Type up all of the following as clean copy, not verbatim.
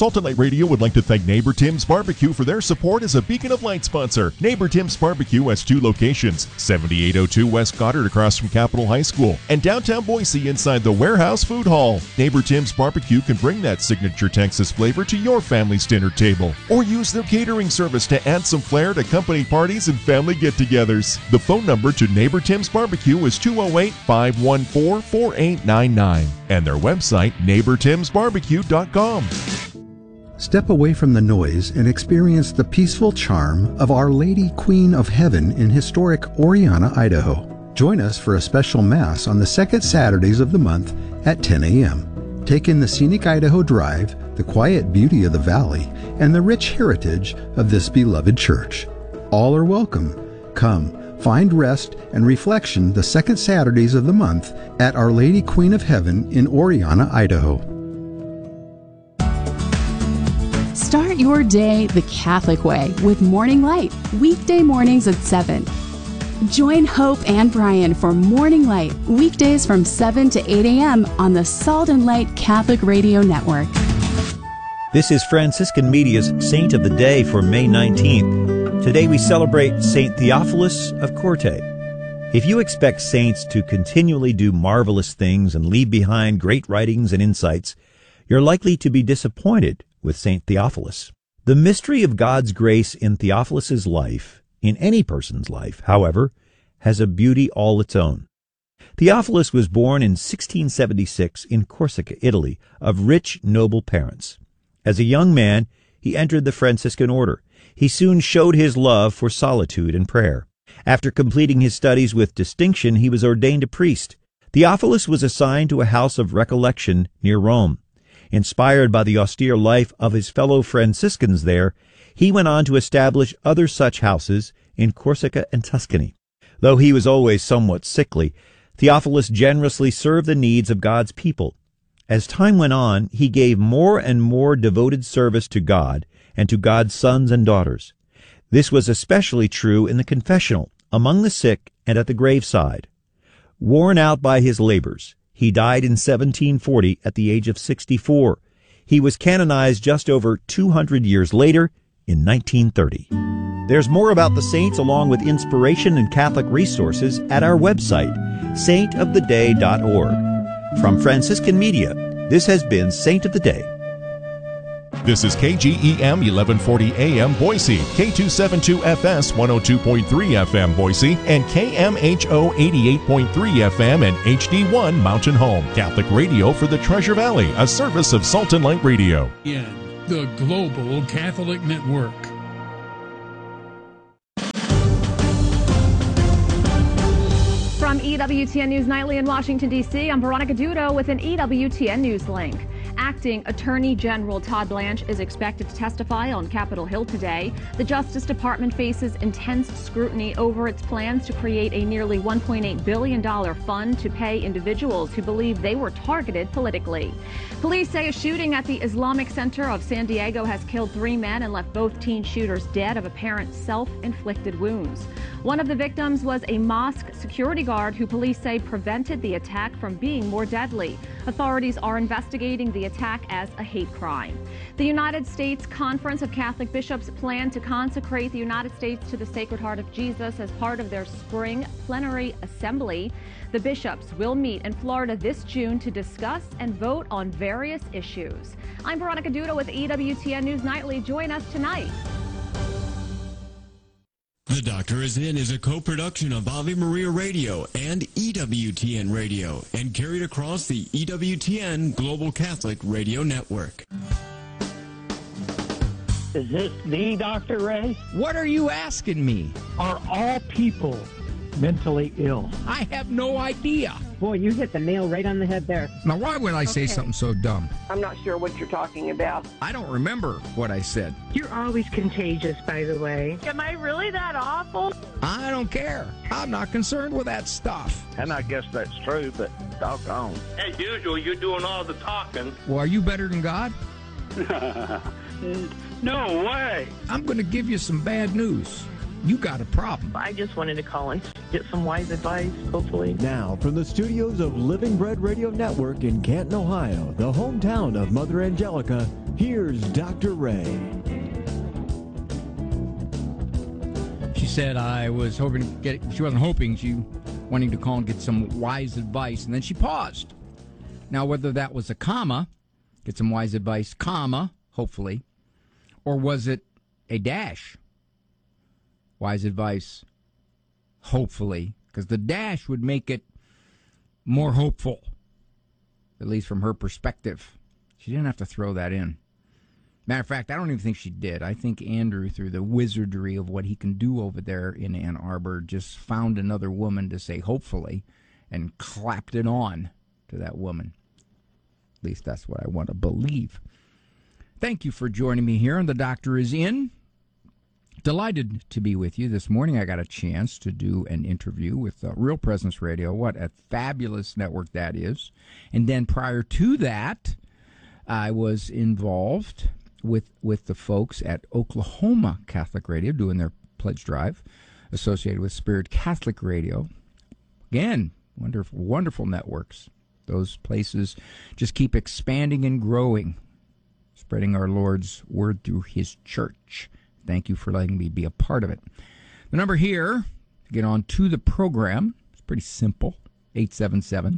Salt and Light Radio would like to thank Neighbor Tim's Barbecue for their support as a Beacon of Light sponsor. Neighbor Tim's Barbecue has 2 locations, 7802 West Goddard across from Capitol High School, and downtown Boise inside the Warehouse Food Hall. Neighbor Tim's Barbecue can bring that signature Texas flavor to your family's dinner table, or use their catering service to add some flair to company parties and family get-togethers. The phone number to Neighbor Tim's Barbecue is 208-514-4899, and their website, neighbortimsbarbecue.com. Step away from the noise and experience the peaceful charm of Our Lady Queen of Heaven in historic Oriana, Idaho. Join us for a special Mass on the second Saturdays of the month at 10 a.m. Take in the scenic Idaho Drive, the quiet beauty of the valley, and the rich heritage of this beloved church. All are welcome. Come, find rest and reflection the second Saturdays of the month at Our Lady Queen of Heaven in Oriana, Idaho. Start your day the Catholic way with Morning Light, weekday mornings at 7. Join Hope and Brian for Morning Light, weekdays from 7 to 8 a.m. on the Salt and Light Catholic Radio Network. This is Franciscan Media's Saint of the Day for May 19th. Today we celebrate Saint Theophilus of Corte. If you expect saints to continually do marvelous things and leave behind great writings and insights, you're likely to be disappointed with Saint Theophilus. The mystery of God's grace in Theophilus's life, in any person's life, however, has a beauty all its own. Theophilus was born in 1676 in Corsica, Italy, of rich, noble parents. As a young man, he entered the Franciscan order. He soon showed his love for solitude and prayer. After completing his studies with distinction, he was ordained a priest. Theophilus was assigned to a house of recollection near Rome. Inspired by the austere life of his fellow Franciscans there, he went on to establish other such houses in Corsica and Tuscany. Though he was always somewhat sickly, Theophilus generously served the needs of God's people. As time went on, he gave more and more devoted service to God and to God's sons and daughters. This was especially true in the confessional, among the sick, and at the graveside. Worn out by his labors, he died in 1740 at the age of 64. He was canonized just over 200 years later in 1930. There's more about the saints along with inspiration and Catholic resources at our website, saintoftheday.org. From Franciscan Media, this has been Saint of the Day. This is KGEM 1140 AM Boise, K272FS 102.3 FM Boise, and KMHO 88.3 FM and HD1 Mountain Home. Catholic radio for the Treasure Valley, a service of Salt and Light Radio. In the Global Catholic Network. From EWTN News Nightly in Washington, D.C., I'm Veronica Dudo with an EWTN News link. Acting Attorney General Todd Blanche is expected to testify on Capitol Hill today. The Justice Department faces intense scrutiny over its plans to create a nearly $1.8 billion fund to pay individuals who believe they were targeted politically. Police say a shooting at the Islamic Center of San Diego has killed 3 men and left both teen shooters dead of apparent self-inflicted wounds. One of the victims was a mosque security guard who police say prevented the attack from being more deadly. Authorities are investigating the attack as a hate crime. The United States Conference of Catholic Bishops plan to consecrate the United States to the Sacred Heart of Jesus as part of their spring plenary assembly. The bishops will meet in Florida this June to discuss and vote on various issues. I'm Veronica Dudo with EWTN News Nightly. Join us tonight. The Doctor Is In is a co-production of Ave Maria Radio and EWTN Radio and carried across the EWTN Global Catholic Radio Network. Is this the Dr. Ray? What are you asking me? Are all people mentally ill? I have no idea. Boy, you hit the nail right on the head there. Now, why would I say something so dumb? I'm not sure what you're talking about. I don't remember what I said. You're always contagious, by the way. Am I really that awful? I don't care. I'm not concerned with that stuff. And I guess that's true, but doggone. As usual, you're doing all the talking. Well, are you better than God? No way. I'm going to give you some bad news. You got a problem. I just wanted to call and get some wise advice, hopefully. Now, from the studios of Living Bread Radio Network in Canton, Ohio, the hometown of Mother Angelica, Here's Dr. Ray. She said I was hoping to get, she wasn't hoping, she wanting to call and get some wise advice, and then she paused. Now, whether that was a comma, get some wise advice, comma, hopefully, or was it a dash? Wise advice, hopefully, because the dash would make it more hopeful, at least from her perspective. She didn't have to throw that in. Matter of fact, I don't even think she did. I think Andrew, through the wizardry of what he can do over there in Ann Arbor, just found another woman to say hopefully and clapped it on to that woman. At least that's what I want to believe. Thank you for joining me here, and the doctor is in. Delighted to be with you this morning. I got a chance to do an interview with Real Presence Radio. What a fabulous network that is. And then prior to that, I was involved with the folks at Oklahoma Catholic Radio doing their pledge drive associated with Spirit Catholic Radio. Again, wonderful networks. Those places just keep expanding and growing, spreading our Lord's word through his church. Thank you for letting me be a part of it. The number here to get on to the program is pretty simple, 877-573-7825,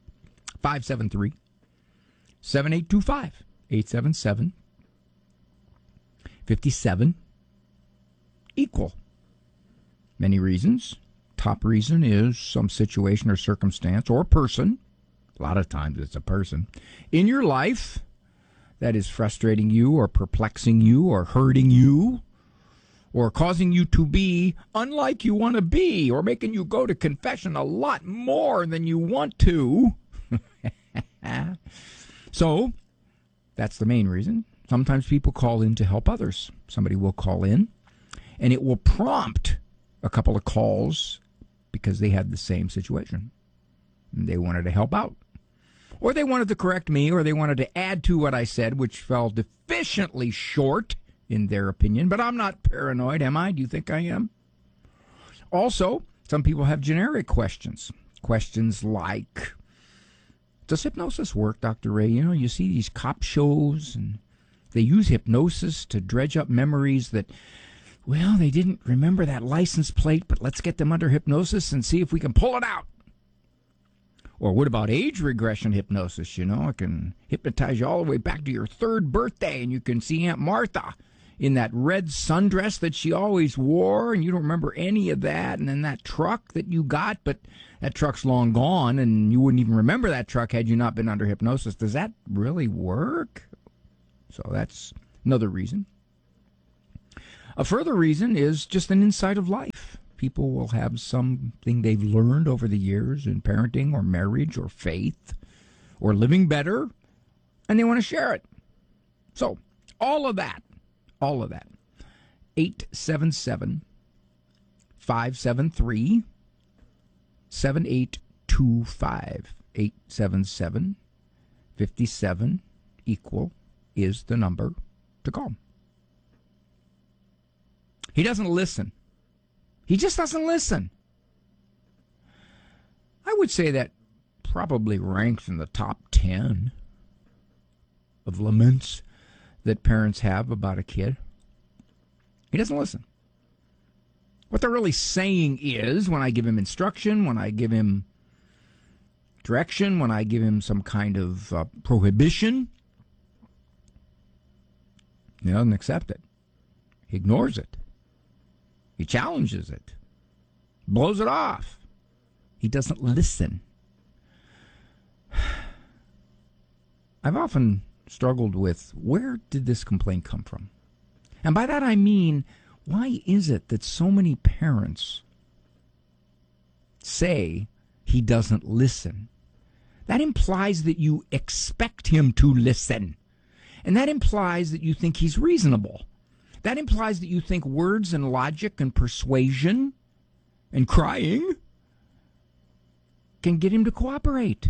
877-57 equal. Many reasons. Top reason is some situation or circumstance or person, a lot of times it's a person, in your life that is frustrating you or perplexing you or hurting you or causing you to be unlike you want to be or making you go to confession a lot more than you want to. So, that's the main reason. Sometimes people call in to help others. Somebody will call in, and it will prompt a couple of calls because they had the same situation. And they wanted to help out. Or they wanted to correct me, or they wanted to add to what I said, which fell deficiently short, in their opinion. But I'm not paranoid, am I? Do you think I am? Also, some people have generic questions. Questions like, does hypnosis work, Dr. Ray? You know, you see these cop shows, and they use hypnosis to dredge up memories that, well, they didn't remember that license plate, but let's get them under hypnosis and see if we can pull it out. Or what about age regression hypnosis? You know, it can hypnotize you all the way back to your 3rd birthday, and you can see Aunt Martha in that red sundress that she always wore, and you don't remember any of that, and then that truck that you got, but that truck's long gone, and you wouldn't even remember that truck had you not been under hypnosis. Does that really work? So that's another reason. A further reason is just an insight of life. People will have something they've learned over the years in parenting or marriage or faith or living better, and they want to share it. So, all of that. 877-573-7825. 877-57 equal is the number to call. He doesn't listen. He just doesn't listen. I would say that probably ranks in the top 10 of laments that parents have about a kid. He doesn't listen. What they're really saying is, when I give him instruction, when I give him direction, when I give him some kind of prohibition, he doesn't accept it. He ignores it. He challenges it. Blows it off. He doesn't listen. I've often struggled with, where did this complaint come from? And by that I mean, why is it that so many parents say he doesn't listen? That implies that you expect him to listen. And that implies that you think he's reasonable. That implies that you think words and logic and persuasion and crying can get him to cooperate.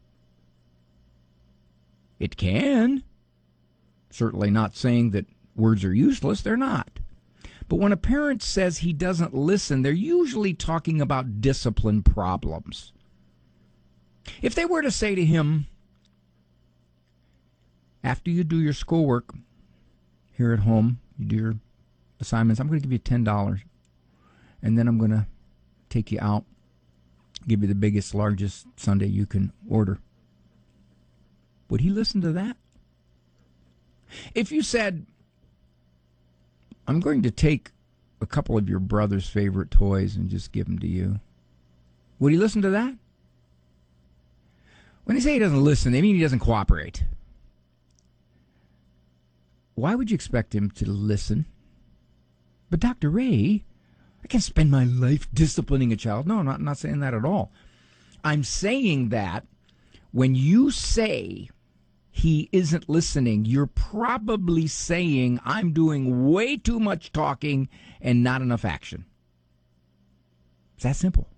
It can. Certainly not saying that words are useless. They're not. But when a parent says he doesn't listen, they're usually talking about discipline problems. If they were to say to him, After you do your schoolwork here at home, you do your assignments, I'm going to give you $10. And then I'm going to take you out, give you the biggest, largest sundae you can order. Would he listen to that? If you said, I'm going to take a couple of your brother's favorite toys and just give them to you, would he listen to that? When they say he doesn't listen, they mean he doesn't cooperate. Why would you expect him to listen? But Dr. Ray, I can't spend my life disciplining a child. No, I'm not saying that at all. I'm saying that when you say he isn't listening, you're probably saying I'm doing way too much talking and not enough action. It's that simple.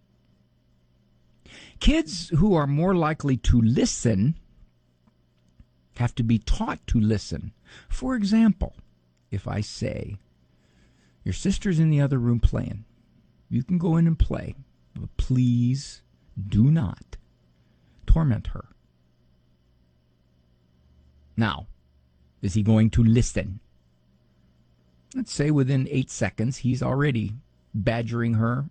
Kids who are more likely to listen have to be taught to listen. For example, if I say, your sister's in the other room playing, you can go in and play, but please do not torment her. Now, is he going to listen? Let's say within 8 seconds, he's already badgering her,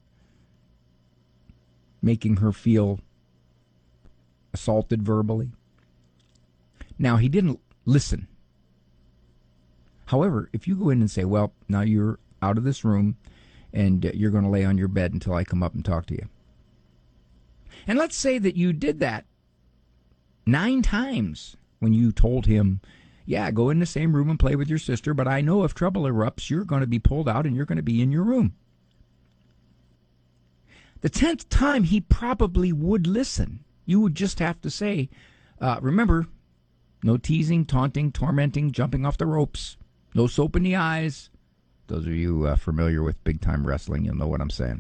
making her feel assaulted verbally. Now, he didn't listen. However, if you go in and say, well, now you're out of this room and you're going to lay on your bed until I come up and talk to you. And let's say that you did that 9 times when you told him, yeah, go in the same room and play with your sister, but I know if trouble erupts, you're going to be pulled out and you're going to be in your room. The 10th time, he probably would listen. You would just have to say, remember, no teasing, taunting, tormenting, jumping off the ropes, no soap in the eyes. Those of you familiar with big-time wrestling, you'll know what I'm saying.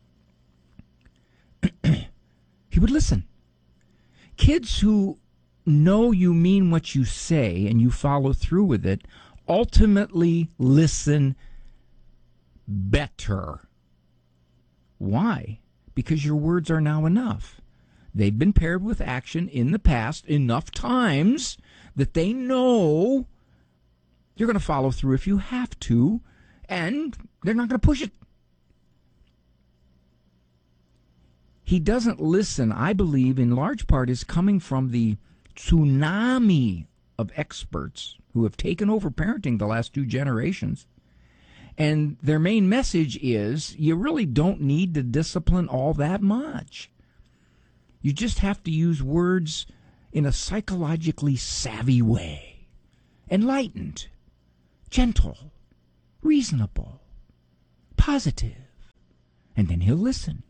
He would listen. Kids who know you mean what you say and you follow through with it ultimately listen better. Why? Because your words are now enough. They've been paired with action in the past enough times that they know you're going to follow through if you have to, and they're not going to push it. He doesn't listen, I believe, in large part is coming from the tsunami of experts who have taken over parenting the last 2 generations. And their main message is you really don't need to discipline all that much. You just have to use words in a psychologically savvy way. Enlightened, gentle, reasonable, positive. And then he'll listen.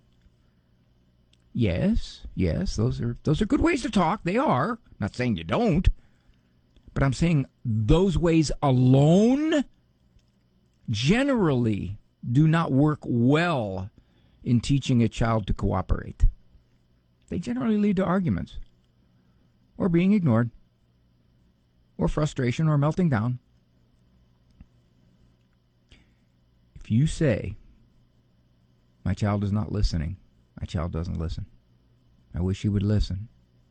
Yes, those are good ways to talk. They are. I'm not saying you don't. But I'm saying those ways alone generally do not work well in teaching a child to cooperate. They generally lead to arguments, or being ignored, or frustration, or melting down. If you say, my child is not listening, my child doesn't listen, I wish he would listen.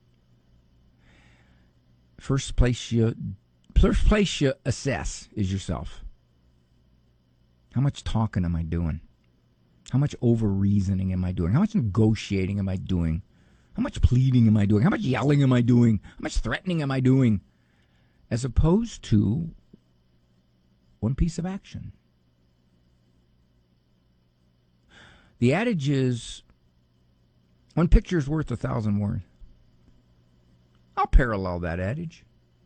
First place you assess is yourself. How much talking am I doing? How much over-reasoning am I doing? How much negotiating am I doing? How much pleading am I doing? How much yelling am I doing? How much threatening am I doing? As opposed to one piece of action. The adage is, one picture is worth 1,000 words. I'll parallel that adage.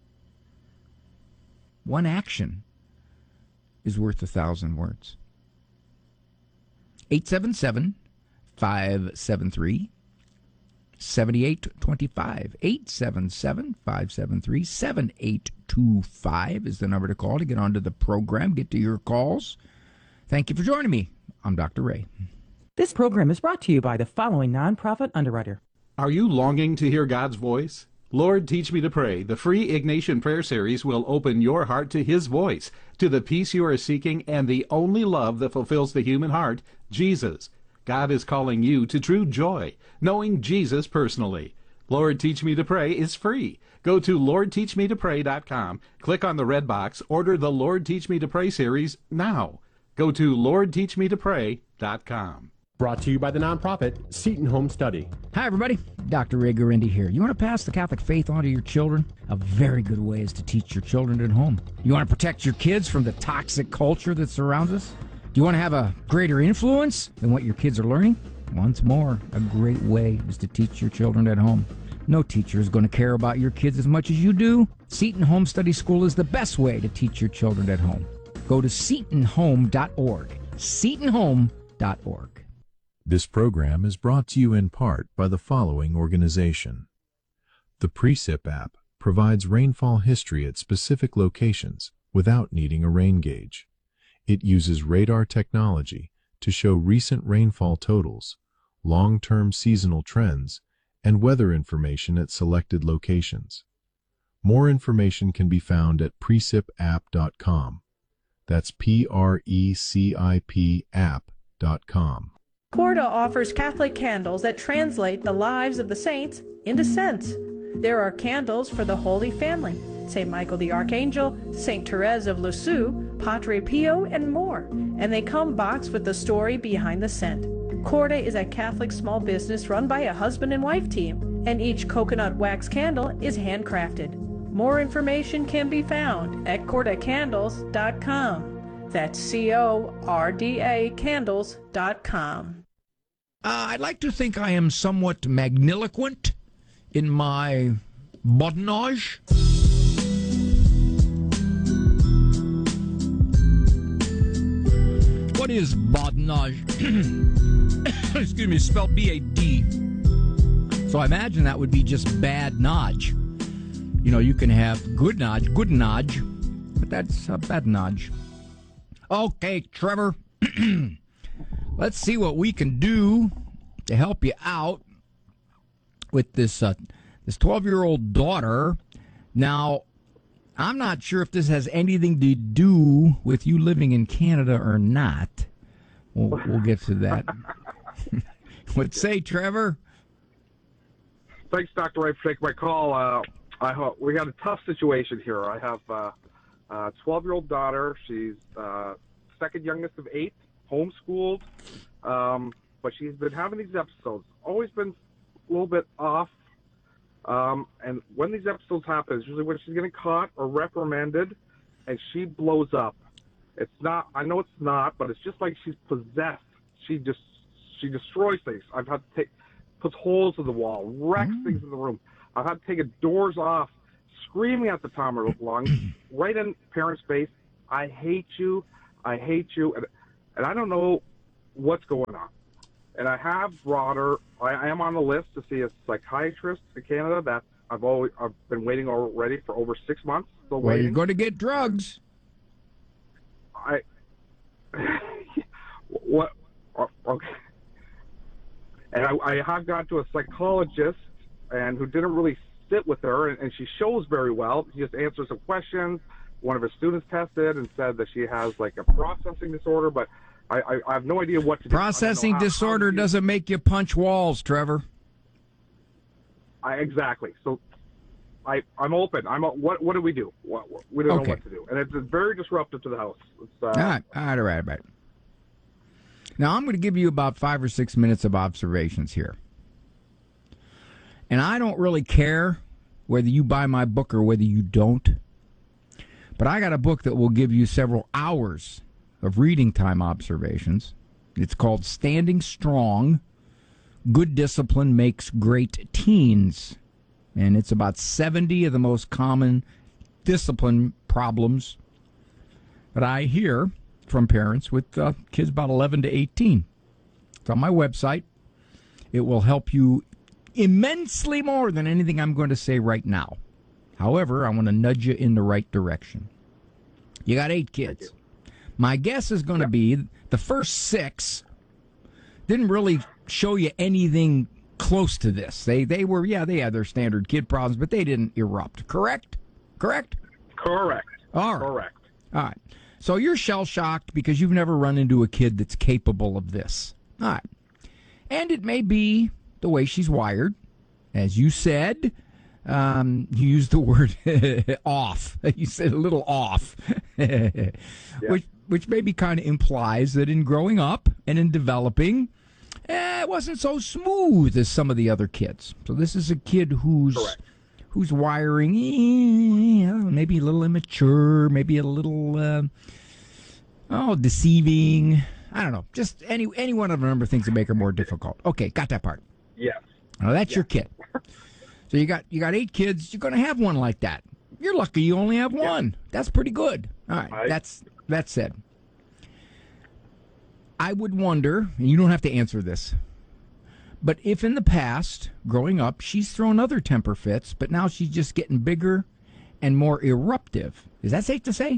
One action is worth 1,000 words. 877-573-7825. 877-573-7825 is the number to call to get onto the program, get to your calls. Thank you for joining me. I'm Dr. Ray. This program is brought to you by the following nonprofit underwriter. Are you longing to hear God's voice? Lord, Teach Me to Pray, the free Ignatian Prayer Series will open your heart to His voice, to the peace you are seeking, and the only love that fulfills the human heart, Jesus. God is calling you to true joy, knowing Jesus personally. Lord Teach Me to Pray is free. Go to LordTeachMeToPray.com, click on the red box, order the Lord Teach Me to Pray series now. Go to LordTeachMeToPray.com. Brought to you by the nonprofit Seton Home Study. Hi, everybody. Dr. Ray Guarendi here. You want to pass the Catholic faith on to your children? A very good way is to teach your children at home. You want to protect your kids from the toxic culture that surrounds us? Do you want to have a greater influence than what your kids are learning? Once more, a great way is to teach your children at home. No teacher is going to care about your kids as much as you do. Seton Home Study School is the best way to teach your children at home. Go to setonhome.org. setonhome.org. This program is brought to you in part by the following organization. The Precip app provides rainfall history at specific locations without needing a rain gauge. It uses radar technology to show recent rainfall totals, long-term seasonal trends, and weather information at selected locations. More information can be found at precipapp.com. That's PRECIP app.com. Corda offers Catholic candles that translate the lives of the saints into scents. There are candles for the Holy Family, St. Michael the Archangel, St. Therese of Lisieux, Padre Pio, and more. And they come boxed with the story behind the scent. Corda is a Catholic small business run by a husband and wife team, and each coconut wax candle is handcrafted. More information can be found at cordacandles.com. That's CORDA candles.com. I'd like to think I am somewhat magniloquent in my badinage. What is badinage? Excuse me, spelled B-A-D. So I imagine that would be just bad nodge. You know, you can have good nodge, but that's a badinage. Okay, Trevor. Let's see what we can do to help you out with this 12-year-old daughter. Now, I'm not sure if this has anything to do with you living in Canada or not. We'll get to that. What say, Trevor? Thanks, Dr. Ray, for taking my call. We got a tough situation here. I have a 12-year-old daughter. She's second youngest of 8, homeschooled, but she's been having these episodes. Always been a little bit off. And when these episodes happen, it's usually when she's getting caught or reprimanded, and she blows up. It's not. I know it's not, but it's just like she's possessed. She destroys things. I've had to puts holes in the wall, wrecks things in the room. I've had to take doors off, screaming at the top of her lungs, right in parents' face. I hate you. I hate you. And I don't know what's going on. And I have brought her. I am on the list to see a psychiatrist in Canada. That I've been waiting already for over 6 months. Still well, waiting. You're going to get drugs. What? Okay. And I have gone to a psychologist, and who didn't really sit with her, and she shows very well. She just answers some questions. One of her students tested and said that she has like a processing disorder, but I have no idea what to do. Processing disorder doesn't make you punch walls, Trevor. Exactly. So I'm open. What do we do? We don't know what to do, and it's very disruptive to the house. All right. Now I'm going to give you about 5 or 6 minutes of observations here, and I don't really care whether you buy my book or whether you don't. But I got a book that will give you several hours of reading time observations. It's called Standing Strong, Good Discipline Makes Great Teens. And it's about 70 of the most common discipline problems that I hear from parents with kids about 11 to 18. It's on my website. It will help you immensely more than anything I'm going to say right now. However, I want to nudge you in the right direction. You got 8 kids. My guess is going to be the first 6 didn't really show you anything close to this. They had their standard kid problems, but they didn't erupt. Correct? All right. Correct. All right. So you're shell-shocked because you've never run into a kid that's capable of this. All right. And it may be the way she's wired. as you said, you used the word off. You said a little off, which maybe kind of implies that in growing up and in developing, it wasn't so smooth as some of the other kids. So this is a kid whose wiring, maybe a little immature, maybe a little deceiving. I don't know. Just any one of a number of things that make her more difficult. Okay, got that part. Yes. Now that's your kid. So you got 8 kids. You're going to have one like that. You're lucky you only have one. That's pretty good. All right. That said, I would wonder, and you don't have to answer this, but if in the past, growing up, she's thrown other temper fits, but now she's just getting bigger and more eruptive. Is that safe to say?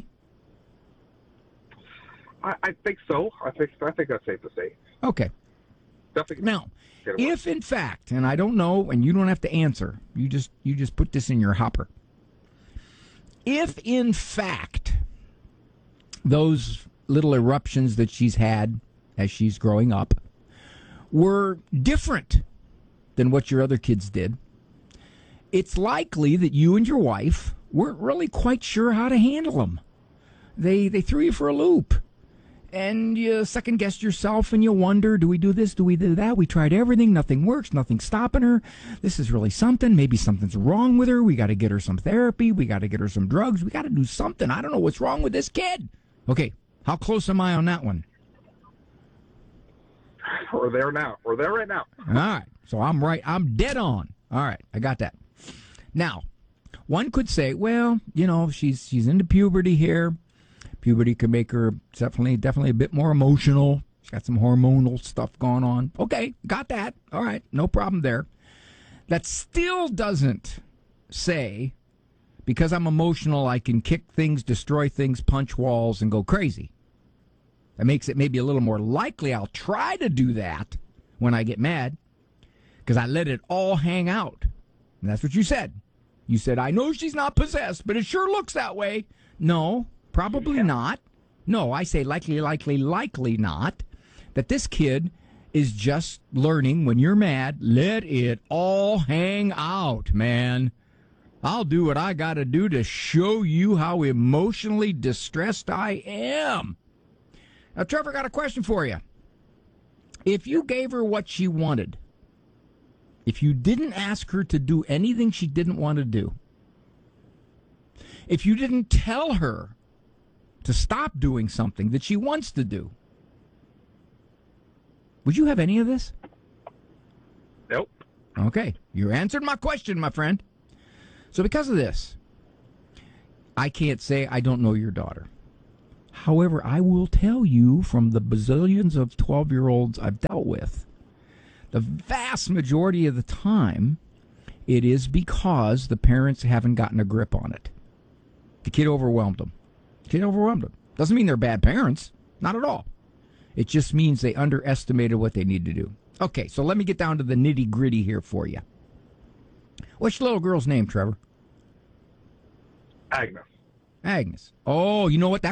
I think so. I think that's safe to say. Okay. Definitely. Now, if in fact, and I don't know, and you don't have to answer, you just put this in your hopper. If in fact those little eruptions that she's had as she's growing up were different than what your other kids did, it's likely that you and your wife weren't really quite sure how to handle them. They threw you for a loop. And you second-guessed yourself, and you wonder, do we do this, do we do that? We tried everything, nothing works, nothing's stopping her. This is really something. Maybe something's wrong with her. We got to get her some therapy. We got to get her some drugs. We got to do something. I don't know what's wrong with this kid. Okay, how close am I on that one? We're there now. We're there right now. All right, so I'm right. I'm dead on. All right, I got that. Now, one could say, well, she's into puberty here. Puberty could make her definitely a bit more emotional. She's got some hormonal stuff going on. Okay, got that. All right, no problem there. That still doesn't say, because I'm emotional, I can kick things, destroy things, punch walls, and go crazy. That makes it maybe a little more likely I'll try to do that when I get mad, because I let it all hang out. And that's what you said. You said, I know she's not possessed, but it sure looks that way. No. Probably not. No, I say likely not. That this kid is just learning when you're mad, let it all hang out, man. I'll do what I got to do to show you how emotionally distressed I am. Now, Trevor, got a question for you. If you gave her what she wanted, if you didn't ask her to do anything she didn't want to do, if you didn't tell her to stop doing something that she wants to do, would you have any of this? Nope. Okay, you answered my question, my friend. So because of this, I can't say I don't know your daughter. However, I will tell you from the bazillions of 12-year-olds I've dealt with, the vast majority of the time, it is because the parents haven't gotten a grip on it. The kid overwhelmed them. Doesn't mean they're bad parents. Not at all. It just means they underestimated what they need to do. Okay, so let me get down to the nitty-gritty here for you. What's your little girl's name, Trevor? Agnes. Oh, you know what?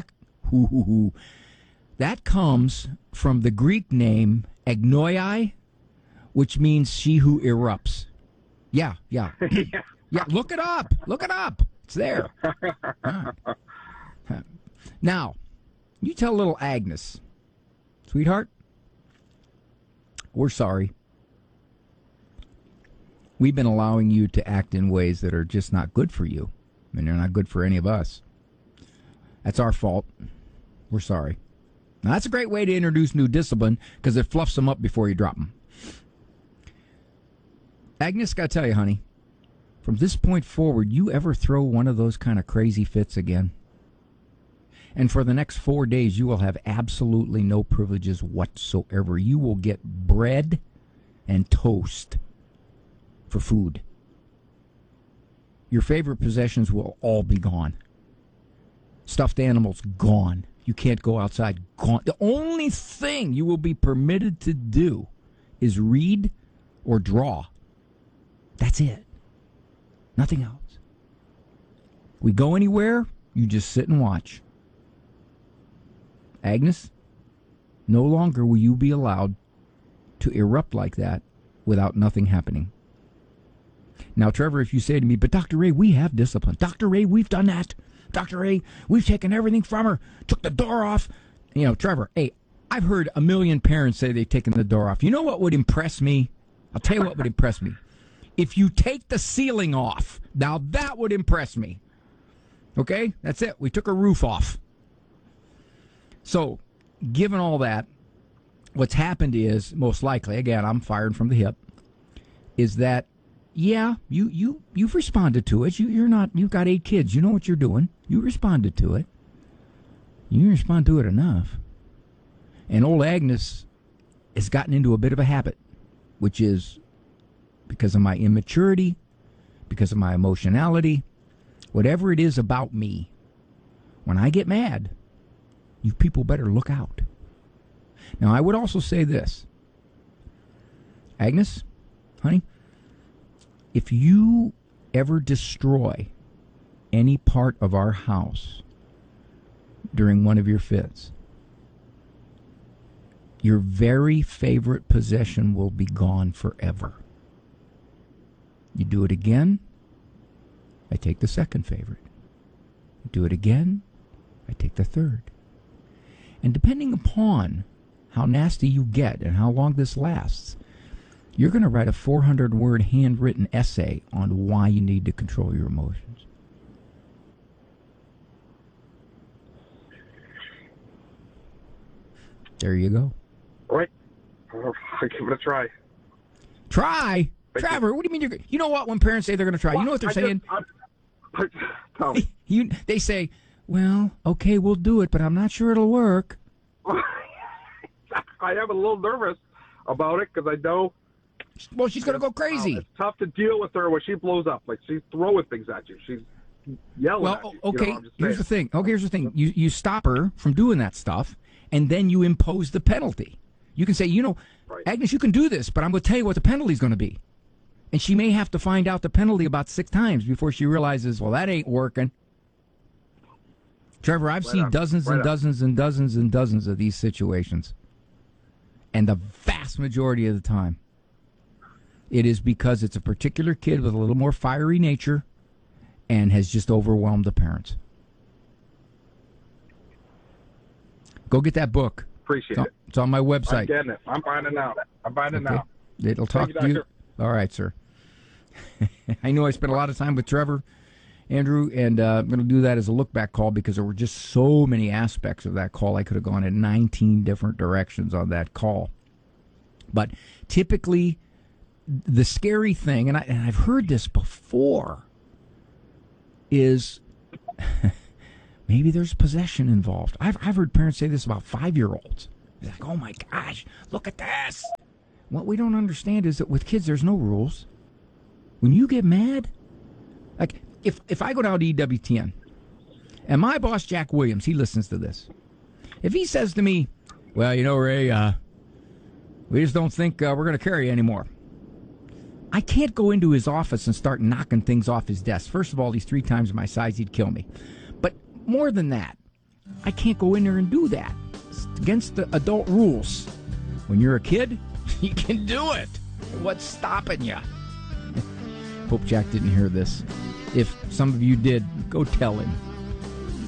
That comes from the Greek name agnoiai, which means she who erupts. Yeah. Yeah, look it up. It's there. All right. Now, you tell little Agnes, sweetheart, we're sorry. We've been allowing you to act in ways that are just not good for you, and they're not good for any of us. That's our fault. We're sorry. Now, that's a great way to introduce new discipline, because it fluffs them up before you drop them. Agnes, got to tell you, honey, from this point forward, you ever throw one of those kind of crazy fits again, and for the next 4 days, you will have absolutely no privileges whatsoever. You will get bread and toast for food. Your favorite possessions will all be gone. Stuffed animals, gone. You can't go outside, gone. The only thing you will be permitted to do is read or draw. That's it. Nothing else. We go anywhere, you just sit and watch. Agnes, no longer will you be allowed to erupt like that without nothing happening. Now, Trevor, if you say to me, but Dr. Ray, we have discipline. Dr. Ray, we've done that. Dr. Ray, we've taken everything from her, took the door off. You know, Trevor, hey, I've heard a million parents say they've taken the door off. You know what would impress me? I'll tell you what would impress me. If you take the ceiling off, now that would impress me. Okay? That's it. We took a roof off. So, given all that, what's happened is, most likely, again, I'm firing from the hip, is that, yeah, you've responded to it. You've got 8 kids. You know what you're doing. You responded to it. You didn't respond to it enough. And old Agnes has gotten into a bit of a habit, which is because of my immaturity, because of my emotionality, whatever it is about me. When I get mad, you people better look out. Now, I would also say this. Agnes, honey, if you ever destroy any part of our house during one of your fits, your very favorite possession will be gone forever. You do it again, I take the second favorite. You do it again, I take the third. And depending upon how nasty you get and how long this lasts, you're going to write a 400-word handwritten essay on why you need to control your emotions. There you go. All right. I'll give it a try. Try? Trevor, what do you mean you know what? When parents say they're going to try, you know what they're saying? Tell me. They say, well, okay, we'll do it, but I'm not sure it'll work. I am a little nervous about it because I know. Well, she's going to go crazy. It's tough to deal with her when she blows up. Like, she's throwing things at you. She's yelling at you. Okay, you know, here's the thing. You stop her from doing that stuff, and then you impose the penalty. You can say, right, Agnes, you can do this, but I'm going to tell you what the penalty's going to be. And she may have to find out the penalty about 6 times before she realizes, well, that ain't working. Trevor, I've seen dozens and dozens and dozens and dozens of these situations. And the vast majority of the time, it is because it's a particular kid with a little more fiery nature and has just overwhelmed the parents. Go get that book. Appreciate it. It's on my website. I'm getting it. I'm buying it now. It'll talk to you. All right, sir. I know I spent a lot of time with Trevor, Andrew, and I'm going to do that as a look-back call because there were just so many aspects of that call. I could have gone in 19 different directions on that call. But typically, the scary thing, and I've heard this before, is maybe there's possession involved. I've heard parents say this about 5-year-olds. They're like, oh my gosh, look at this. What we don't understand is that with kids, there's no rules. When you get mad, like if I go down to EWTN, and my boss, Jack Williams, he listens to this. If he says to me, well, Ray, we just don't think we're going to carry you anymore. I can't go into his office and start knocking things off his desk. First of all, he's 3 times my size. He'd kill me. But more than that, I can't go in there and do that. It's against the adult rules. When you're a kid, you can do it. What's stopping you? Hope Jack didn't hear this. If some of you did, go tell him.